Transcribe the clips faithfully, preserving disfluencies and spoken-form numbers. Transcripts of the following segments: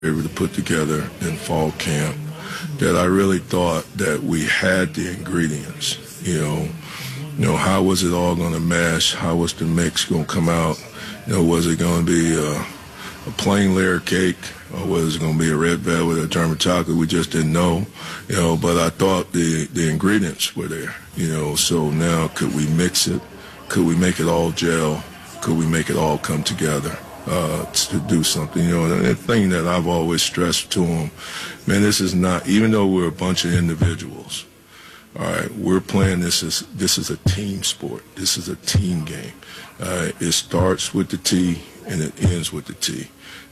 able to put together in fall camp that I really thought that we had the ingredients. You know, you know, how was it all going to mesh? How was the mix going to come out? You know, was it going to be a, a plain layer cake, or was it going to be a red velvet or German chocolate? We just didn't know. You know, but I thought the the ingredients were there. You know, so now could we mix it? Could we make it all gel? Could we make it all come together? Uh, to do something, you know, and the thing that I've always stressed to them, man, this is not, even though we're a bunch of individuals, all right, we're playing this as, this is a team sport. This is a team game. Uh, it starts with the T and it ends with the T.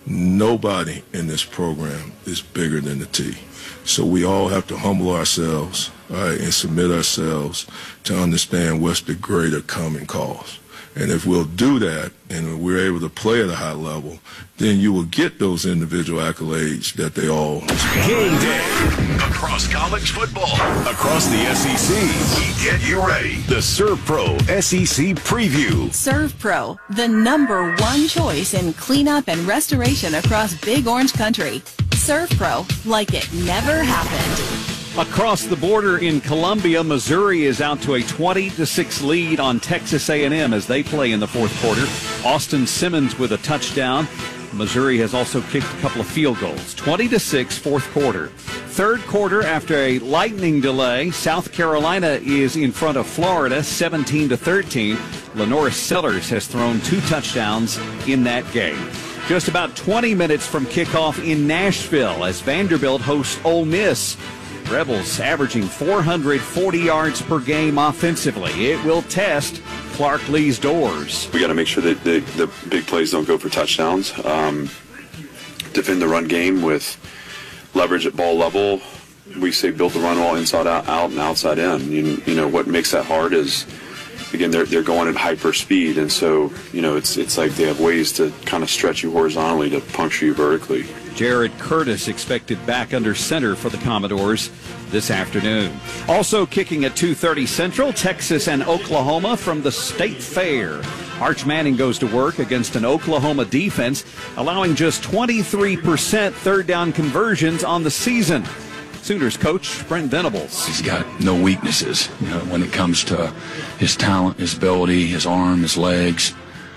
Nobody in this program is bigger than the T. So we all have to humble ourselves, all right, and submit ourselves to understand what's the greater common cause. And if we'll do that and we're able to play at a high level, then you will get those individual accolades that they all Game day. Across college football. Across the S E C. We get you ready. The ServPro S E C Preview. ServPro, the number one choice in cleanup and restoration across Big Orange Country. ServPro, like it never happened. Across the border in Columbia, Missouri is out to a twenty to six lead on Texas A and M as they play in the fourth quarter. Austin Simmons with a touchdown. Missouri has also kicked a couple of field goals. twenty to six, fourth quarter. Third quarter, after a lightning delay, South Carolina is in front of Florida, seventeen to thirteen. Lenora Sellers has thrown two touchdowns in that game. Just about twenty minutes from kickoff in Nashville as Vanderbilt hosts Ole Miss. Rebels averaging four hundred forty yards per game offensively. It will test Clark Lee's doors. We got to make sure that the, the big plays don't go for touchdowns. Um, defend the run game with leverage at ball level. We say build the run wall inside out, out and outside in. You, you know, what makes that hard is, again, they're they're going at hyper speed, and so, you know, it's it's like they have ways to kind of stretch you horizontally to puncture you vertically. Jared Curtis expected back under center for the Commodores this afternoon. Also kicking at two thirty Central, Texas and Oklahoma from the State Fair. Arch Manning goes to work against an Oklahoma defense, allowing just twenty-three percent third down conversions on the season. Sooners coach Brent Venables. He's got no weaknesses, you know, when it comes to his talent, his ability, his arm, his legs,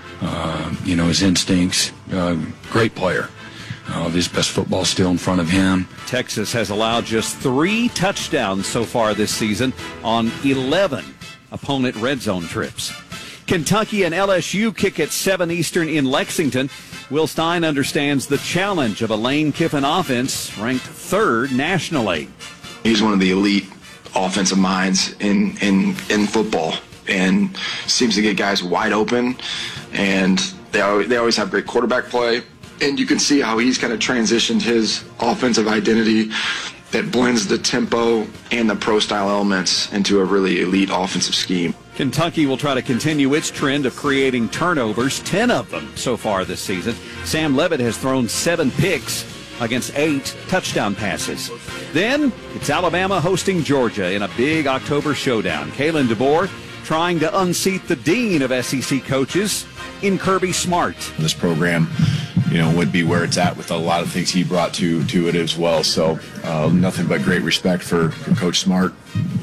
uh, you know, his instincts. Uh, great player. Uh, his best football still in front of him. Texas has allowed just three touchdowns so far this season on eleven opponent red zone trips. Kentucky and L S U kick at seven Eastern in Lexington. Will Stein understands the challenge of a Lane Kiffin offense ranked third nationally. He's one of the elite offensive minds in, in, in football and seems to get guys wide open, and they always, they always have great quarterback play. And you can see how he's kind of transitioned his offensive identity that blends the tempo and the pro-style elements into a really elite offensive scheme. Kentucky will try to continue its trend of creating turnovers, ten of them so far this season. Sam Levitt has thrown seven picks against eight touchdown passes. Then it's Alabama hosting Georgia in a big October showdown. Kalen DeBoer trying to unseat the dean of S E C coaches in Kirby Smart. This program, you know, would be where it's at with a lot of things he brought to to it as well. So uh, nothing but great respect for, for Coach Smart,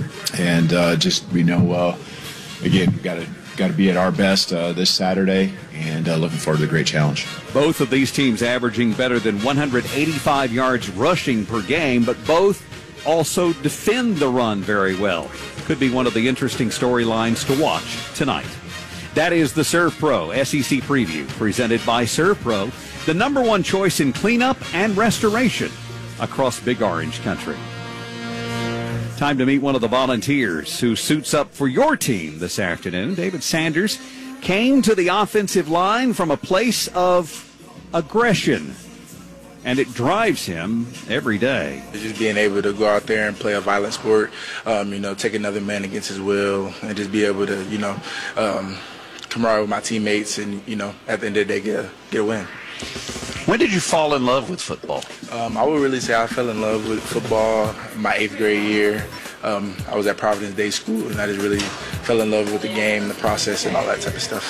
and uh, just we know uh, again we got to got to be at our best uh, this Saturday, and uh, looking forward to the great challenge. Both of these teams averaging better than one hundred eighty-five yards rushing per game, but both also defend the run very well. Could be one of the interesting storylines to watch tonight. That is the ServPro S E C Preview, presented by ServPro, the number one choice in cleanup and restoration across Big Orange Country. Time to meet one of the volunteers who suits up for your team this afternoon. David Sanders came to the offensive line from a place of aggression, and it drives him every day. Just being able to go out there and play a violent sport, um, you know, take another man against his will, and just be able to, you know, um, camaraderie with my teammates, and, you know, at the end of the day, get a, get a win. When did you fall in love with football? Um, I would really say I fell in love with football in my eighth grade year. Um, I was at Providence Day School, and I just really fell in love with the game, the process, and all that type of stuff.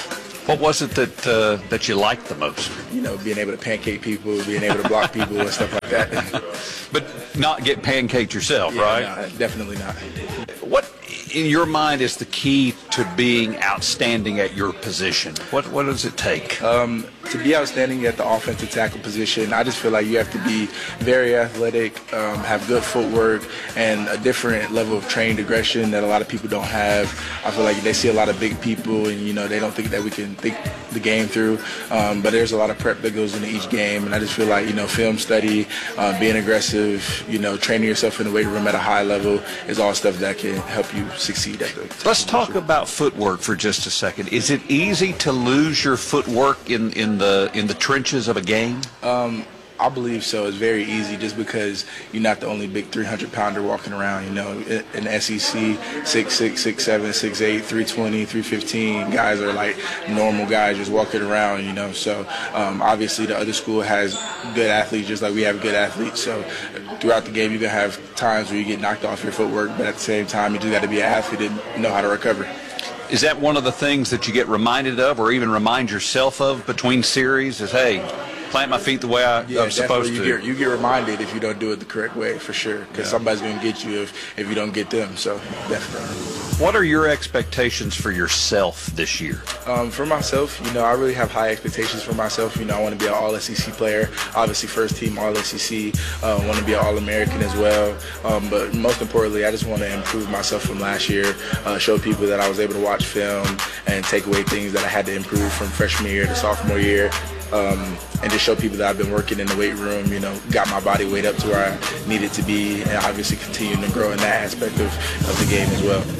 What was it that uh, that you liked the most? You know, being able to pancake people, being able to block people and stuff like that. But not get pancaked yourself, Yeah, right? no, definitely not. What, in your mind, is the key to being outstanding at your position? What What does it take? Um, to be outstanding at the offensive tackle position, I just feel like you have to be very athletic, um, have good footwork, and a different level of trained aggression that a lot of people don't have. I feel like they see a lot of big people, and you know they don't think that we can think the game through. Um, but there's a lot of prep that goes into each game, and I just feel like you know film study, uh, being aggressive, you know training yourself in the weight room at a high level is all stuff that can help you succeed at the. Let's talk about footwork for just a second. Is it easy to lose your footwork in, in the in the trenches of a game? Um, I believe so. It's very easy just because you're not the only big three hundred pounder walking around. You know, in the S E C, six six, six seven, six eight, three twenty, three fifteen guys are like normal guys just walking around, you know. So um, obviously the other school has good athletes just like we have good athletes. So throughout the game, you're going to have times where you get knocked off your footwork, but at the same time, you just got to be an athlete and know how to recover. Is that one of the things that you get reminded of or even remind yourself of between series is, hey, plant my feet the way I, yeah, I'm supposed you to? Get, you get reminded if you don't do it the correct way, for sure, because yeah. somebody's going to get you if, if you don't get them, so definitely. What are your expectations for yourself this year? Um, for myself, you know, I really have high expectations for myself. You know, I want to be an All-S E C player, obviously first team All-S E C. I uh, want to be an All-American as well. Um, but most importantly, I just want to improve myself from last year, uh, show people that I was able to watch film and take away things that I had to improve from freshman year to sophomore year. Um, and just show people that I've been working in the weight room, you know, got my body weight up to where I needed to be, and obviously continuing to grow in that aspect of, of the game as well.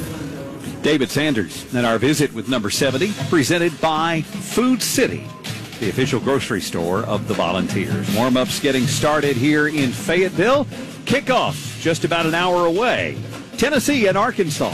David Sanders and our visit with number seventy, presented by Food City, the official grocery store of the Volunteers. Warm-ups getting started here in Fayetteville. Kickoff just about an hour away. Tennessee and Arkansas.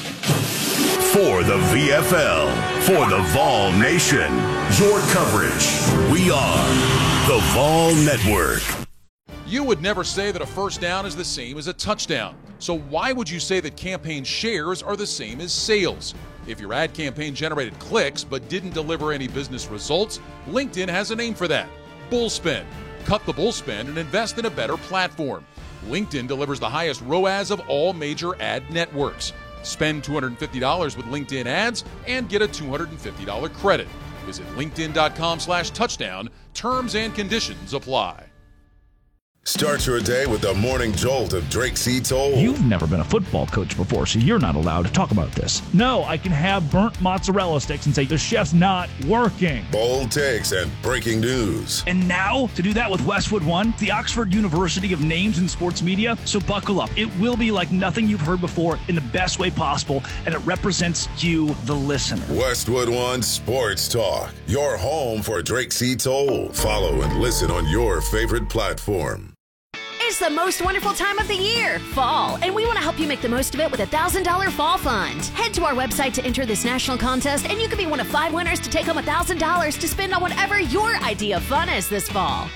For the V F L, for the Vol Nation, your coverage. We are the Vol Network. You would never say that a first down is the same as a touchdown. So why would you say that campaign shares are the same as sales? If your ad campaign generated clicks but didn't deliver any business results, LinkedIn has a name for that. Bullspend. Cut the bullspend and invest in a better platform. LinkedIn delivers the highest R O A S of all major ad networks. Spend two hundred fifty dollars with LinkedIn ads and get a two hundred fifty dollars credit. Visit linkedin.com slash touchdown. Terms and conditions apply. Start your day with the morning jolt of Drake C. Toll. You've never been a football coach before, so you're not allowed to talk about this. No, I can have burnt mozzarella sticks and say the chef's not working. Bold takes and breaking news. And now, to do that with Westwood One, the Oxford University of Names in Sports Media. So buckle up. It will be like nothing you've heard before in the best way possible, and it represents you, the listener. Westwood One Sports Talk, your home for Drake C. Toll. Follow and listen on your favorite platform. It's the most wonderful time of the year, fall, and we want to help you make the most of it with a one thousand dollars Fall Fund. Head to our website to enter this national contest, and you could be one of five winners to take home one thousand dollars to spend on whatever your idea of fun is this fall.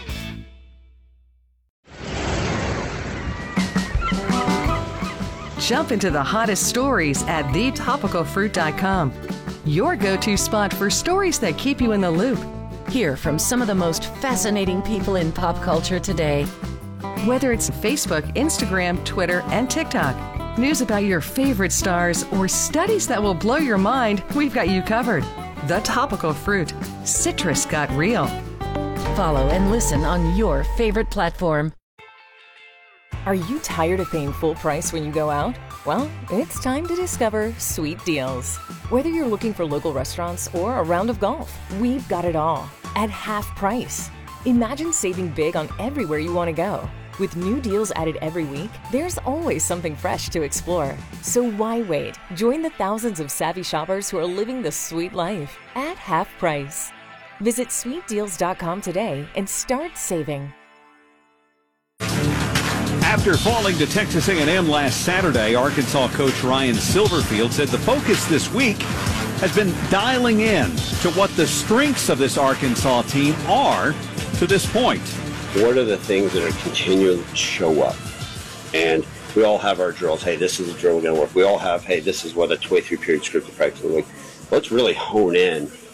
Jump into the hottest stories at the topical fruit dot com, your go-to spot for stories that keep you in the loop. Hear from some of the most fascinating people in pop culture today. Whether it's Facebook, Instagram, Twitter, and TikTok, news about your favorite stars, or studies that will blow your mind, we've got you covered. The Topical Fruit. Citrus got real. Follow and listen on your favorite platform. Are you tired of paying full price when you go out? Well, it's time to discover Sweet Deals. Whether you're looking for local restaurants or a round of golf, we've got it all at half price. Imagine saving big on everywhere you want to go. With new deals added every week, there's always something fresh to explore. So why wait? Join the thousands of savvy shoppers who are living the sweet life at half price. Visit sweet deals dot com today and start saving. After falling to Texas A and M last Saturday, Arkansas coach Ryan Silverfield said the focus this week has been dialing in to what the strengths of this Arkansas team are to this point. What are the things that are continuing to show up? And we all have our drills. Hey, this is a drill we're going to work. We all have, hey, this is what a twenty-three period scripted practice will look like. Let's really hone in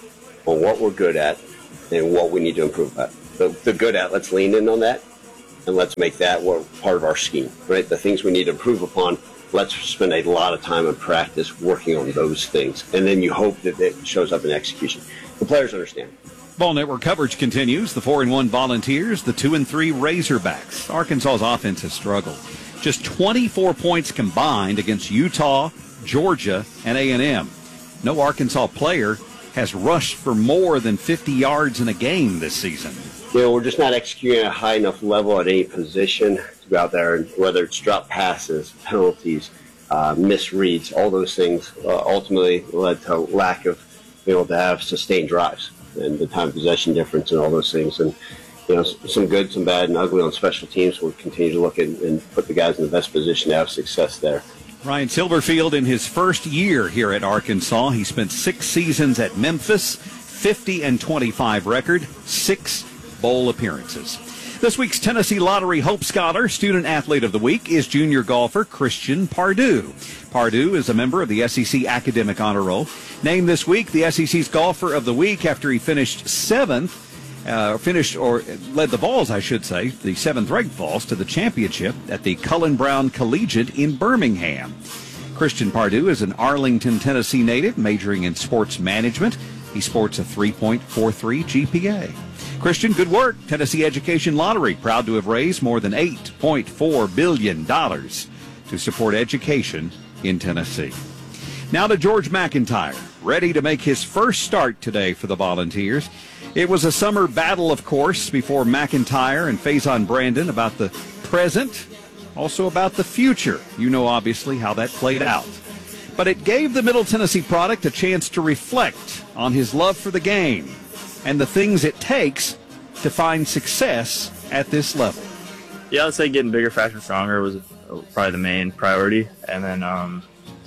on what we're good at and what we need to improve at. The, the good at, let's lean in on that, and let's make that part of our scheme, right? The things we need to improve upon, let's spend a lot of time in practice working on those things, and then you hope that it shows up in execution. The players understand. Vol Network coverage continues. The four and one Volunteers, the two and three Razorbacks. Arkansas's offense has struggled. Just twenty-four points combined against Utah, Georgia, and A and M. No Arkansas player has rushed for more than fifty yards in a game this season. You know, we're just not executing at a high enough level at any position to go out there, and whether it's drop passes, penalties, uh, misreads, all those things uh, ultimately led to lack of being able to have sustained drives and the time possession difference and all those things. And, you know, some good, some bad, and ugly on special teams. We'll continue to look at and put the guys in the best position to have success there. Ryan Silverfield in his first year here at Arkansas. He spent six seasons at Memphis, fifty and twenty-five record, six bowl appearances. This week's Tennessee Lottery Hope Scholar, Student Athlete of the Week, is junior golfer Christian Pardue. Pardue is a member of the S E C Academic Honor Roll. Named this week the S E C's Golfer of the Week after he finished seventh, uh, finished or led the Vols, I should say, the seventh-ranked Vols to the championship at the Cullen Brown Collegiate in Birmingham. Christian Pardue is an Arlington, Tennessee native, majoring in sports management. He sports a three point four three G P A. Christian, good work. Tennessee Education Lottery, proud to have raised more than eight point four billion dollars to support education in Tennessee. Now to George McIntyre, ready to make his first start today for the Volunteers. It was a summer battle, of course, before McIntyre and Faison Brandon about the present, also about the future. You know, obviously, how that played out. But it gave the Middle Tennessee product a chance to reflect on his love for the game and the things it takes to find success at this level. Yeah, I'd say getting bigger, faster, stronger was probably the main priority. And then um,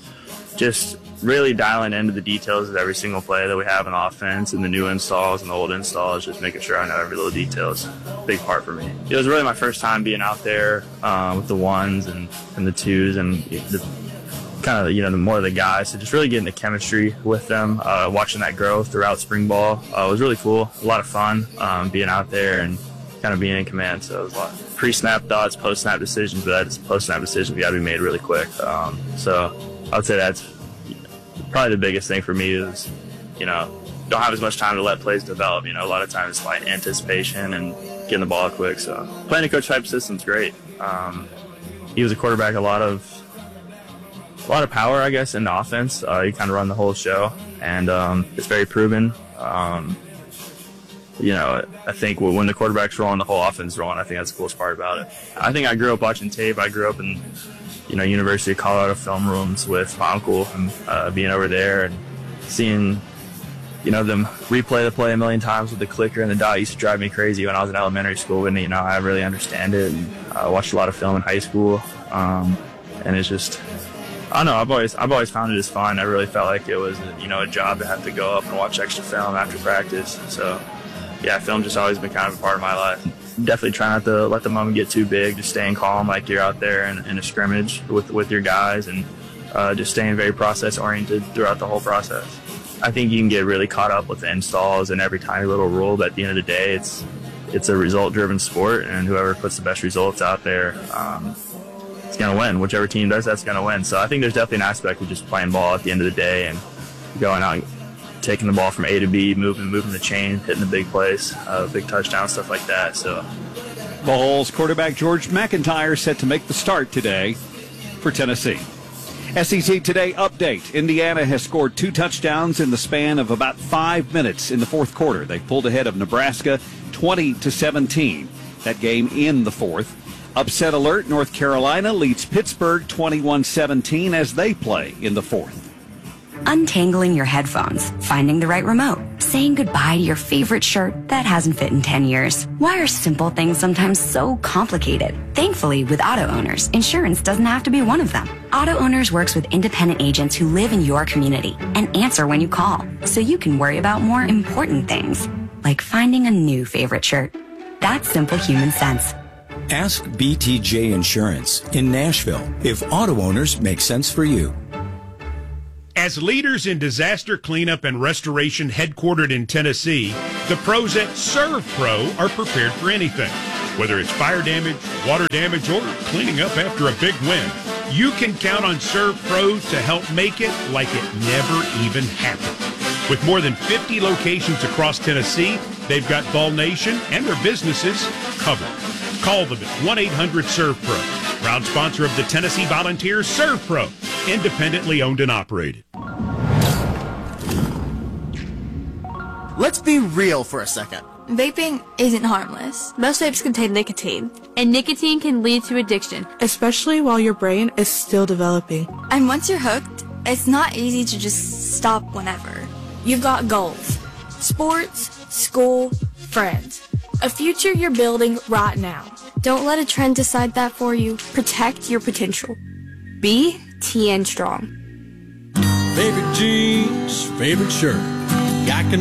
just really dialing into the details of every single play that we have in offense and the new installs and the old installs, just making sure I know every little detail is a big part for me. It was really my first time being out there uh, with the ones and, and the twos and the kind of, you know, the more of the guys. So just really getting the chemistry with them, uh, watching that grow throughout spring ball uh, was really cool. A lot of fun um, being out there and kind of being in command. So it was a lot of pre-snap thoughts, post-snap decisions, but that's post-snap decisions got to be made really quick. Um, so I would say that's probably the biggest thing for me is, you know, don't have as much time to let plays develop. You know, a lot of times it's like anticipation and getting the ball quick. So playing a coach type system's great. Um, he was a quarterback, a lot of a lot of power, I guess, in the offense. Uh, he kind of run the whole show, and um, it's very proven. Um, you know, I think when the quarterback's rolling, the whole offense is rolling. I think that's the coolest part about it. I think I grew up watching tape. I grew up in, you know, University of Colorado film rooms with my uncle and uh, being over there and seeing, you know, them replay the play a million times with the clicker and the dot used to drive me crazy when I was in elementary school. And, you know, I really understand it. And I watched a lot of film in high school. Um, and it's just, I don't know, I've always, I've always found it as fun. I really felt like it was, you know, a job to have to go up and watch extra film after practice. So, yeah, film just always been kind of a part of my life. Definitely try not to let the moment get too big, just staying calm like you're out there in, in a scrimmage with, with your guys, and uh, just staying very process-oriented throughout the whole process. I think you can get really caught up with the installs and every tiny little rule, but at the end of the day, it's it's a result-driven sport, and whoever puts the best results out there um, is going to win. Whichever team does that's going to win. So I think there's definitely an aspect of just playing ball at the end of the day and going out and taking the ball from A to B, moving moving the chain, hitting the big plays, uh, big touchdowns, stuff like that. So, Vols quarterback George McIntyre set to make the start today for Tennessee. S E C Today update. Indiana has scored two touchdowns in the span of about five minutes in the fourth quarter. They pulled ahead of Nebraska twenty to seventeen. That game in the fourth. Upset alert, North Carolina leads Pittsburgh twenty-one seventeen as they play in the fourth. Untangling your headphones, finding the right remote, saying goodbye to your favorite shirt that hasn't fit in ten years. Why are simple things sometimes so complicated? Thankfully, with Auto Owners, insurance doesn't have to be one of them. Auto Owners works with independent agents who live in your community and answer when you call, so you can worry about more important things, like finding a new favorite shirt. That's simple human sense. Ask B T J Insurance in Nashville if Auto Owners make sense for you. As leaders in disaster cleanup and restoration headquartered in Tennessee, the pros at ServPro are prepared for anything. Whether it's fire damage, water damage, or cleaning up after a big win, you can count on ServPro to help make it like it never even happened. With more than fifty locations across Tennessee, they've got Vol Nation and their businesses covered. Call them at one eight hundred ServPro. Proud sponsor of the Tennessee Volunteers, ServPro, independently owned and operated. Let's be real for a second. Vaping isn't harmless. Most vapes contain nicotine, and nicotine can lead to addiction, especially while your brain is still developing. And once you're hooked, it's not easy to just stop whenever. You've got goals, sports, school, friends, a future you're building right now. Don't let a trend decide that for you. Protect your potential. Be T N Strong. Favorite jeans, favorite shirt. I can